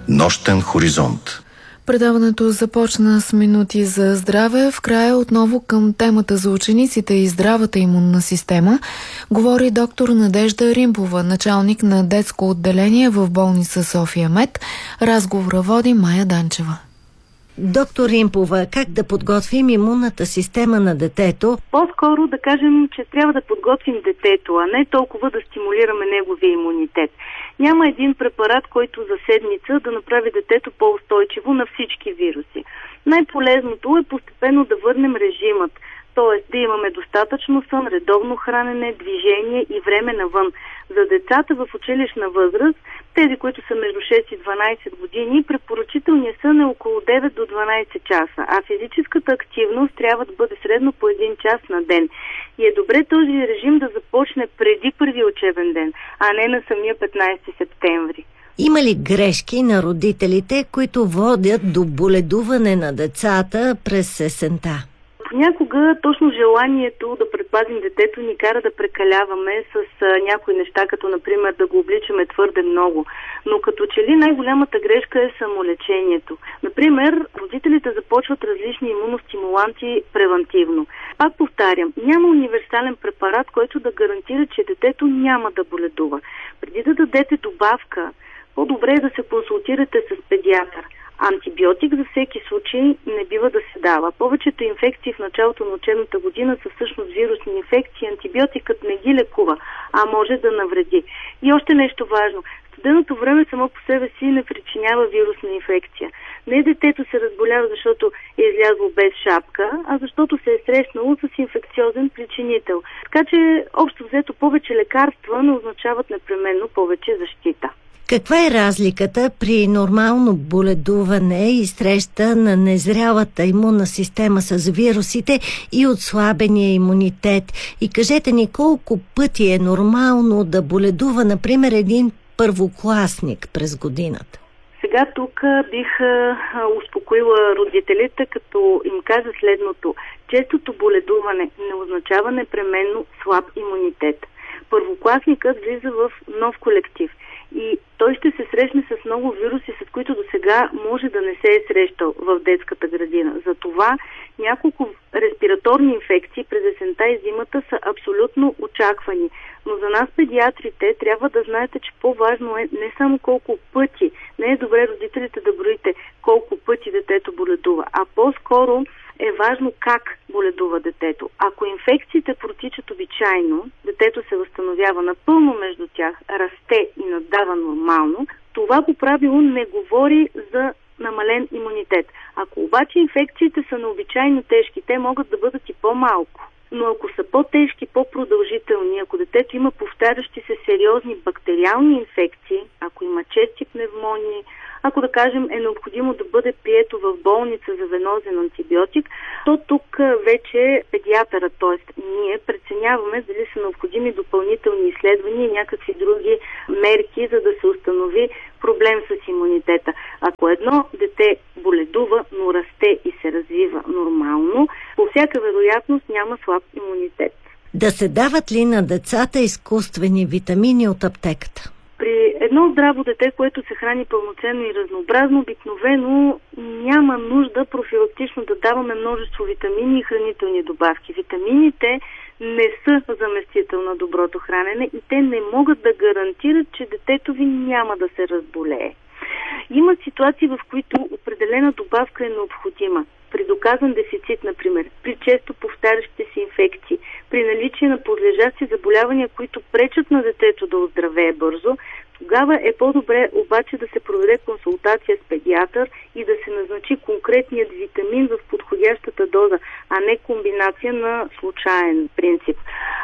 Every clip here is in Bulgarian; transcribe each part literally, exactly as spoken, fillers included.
Нощен хоризонт. Предаването започна с минути за здраве. В края отново към темата за учениците и здравата имунна система говори доктор Надежда Римпова, началник на детско отделение в болница София Мед. Разговора води Майя Данчева. Доктор Римпова, как да подготвим имунната система на детето? По-скоро да кажем, че трябва да подготвим детето, а не толкова да стимулираме неговия имунитет. Няма един препарат, който за седмица да направи детето по-устойчиво на всички вируси. Най-полезното е постепенно да върнем режимът, т.е. да имаме достатъчно сън, редовно хранене, движение и време навън. За децата в училищна възраст, тези, които са между шест и дванайсет години, препоръчителният сън е около девет до дванайсет часа, а физическата активност трябва да бъде средно по един час на ден. И е добре този режим да започне преди първи учебен ден, а не на самия петнайсети септември. Има ли грешки на родителите, които водят до боледуване на децата през есента? Понякога точно желанието да предпазим детето ни кара да прекаляваме с а, някои неща, като например да го обличаме твърде много. Но като че ли най-голямата грешка е самолечението. Например, родителите започват различни имуностимуланти превантивно. Пак повтарям, няма универсален препарат, който да гарантира, че детето няма да боледува. Преди да дадете добавка, по-добре е да се консултирате с педиатър. Антибиотик за всеки случай не бива да се дава. Повечето инфекции в началото на учебната година са всъщност вирусни инфекции. Антибиотикът не ги лекува, а може да навреди. И още нещо важно. Студеното време само по себе си не причинява вирусна инфекция. Не детето се разболява, защото е излязло без шапка, а защото се е срещнало с инфекциозен причинител. Така че, общо взето, повече лекарства не означават непременно повече защита. Каква е разликата при нормално боледуване и среща на незрялата имунна система с вирусите и отслабения имунитет? И кажете ни колко пъти е нормално да боледува, например, един първокласник през годината? Сега тук бих а, успокоила родителите, като им кажа следното. Честото боледуване не означава непременно слаб имунитет. Първокласникът влиза в нов колектив и той ще се срещне с много вируси, с които до сега може да не се е срещал в детската градина. Затова няколко респираторни инфекции през есента и зимата са абсолютно очаквани. Но за нас, педиатрите, трябва да знаете, че по-важно е не само колко пъти, не е добре родителите да броите колко пъти детето боледува, а по-скоро е важно как боледува детето. Ако инфекциите протичат обичайно, детето се възстановява напълно между тях, расте и наддава нормално, това по правило не говори за намален имунитет. Ако обаче инфекциите са необичайно тежки, те могат да бъдат и по-малко. Но ако са по-тежки, по-продължителни, ако детето има повтарящи се сериозни бактериални инфекции, ако има чести пневмонии, ако да кажем е необходимо да бъде прието в болница за венозен антибиотик, то тук вече педиатърът, т.е. ние преценяваме дали са необходими допълнителни изследвания и някакви други мерки, за да се установи проблем с имунитета. Ако едно дете боледува, но расте и се развива нормално, по всяка вероятност няма слаб имунитет. Да се дават ли на децата изкуствени витамини от аптеката? При едно здраво дете, което се храни пълноценно и разнообразно, обикновено няма нужда профилактично да даваме множество витамини и хранителни добавки. Витамините не са заместител на доброто хранене и те не могат да гарантират, че детето ви няма да се разболее. Има ситуации, в които определена добавка е необходима. При доказан дефицит, например, при често повтарящи се инфекции, при наличие на подлежащи заболявания, които пречат на детето да оздравее бързо, тогава е по-добре обаче да се проведе консултация с педиатър и да се назначи конкретният витамин в подходящата доза, а не комбинация на случайен принцип.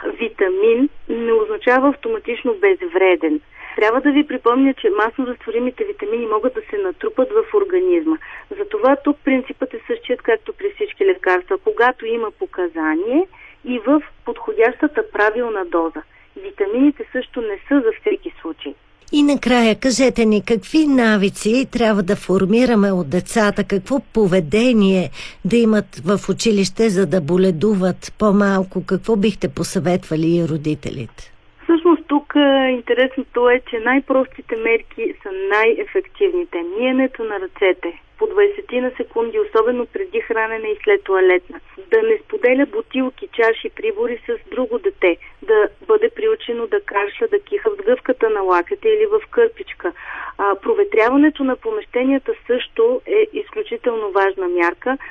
Витамин не означава автоматично безвреден. Трябва да ви припомня, че масно разтворимите витамини могат да се натрупат в организма. Затова тук принципът е същият, както при всички лекарства, когато има показание и в подходящата правилна доза. Витамините също не са за всеки случай. И накрая, кажете ни, какви навици трябва да формираме от децата, какво поведение да имат в училище, за да боледуват по-малко, какво бихте посъветвали и родителите? Всъщност тук тук а, интересното е, че най-простите мерки са най-ефективните. Миенето на ръцете по двайсет на секунди, особено преди хранене и след тоалетна. Да не споделя бутилки, чаши, прибори с друго дете. Да бъде приучено да кашля, да киха в сгъвката на лакътя или в кърпичка. А, проветряването на помещенията също е изключително важна мярка,